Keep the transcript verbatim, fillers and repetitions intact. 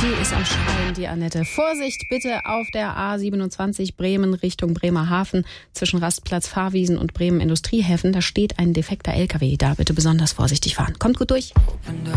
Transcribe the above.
Die ist am Schreien, die Annette. Vorsicht bitte auf der A siebenundzwanzig Bremen Richtung Bremerhaven zwischen Rastplatz Fahrwiesen und Bremen Industriehäfen. Da steht ein defekter L K W. Da bitte besonders vorsichtig fahren. Kommt gut durch.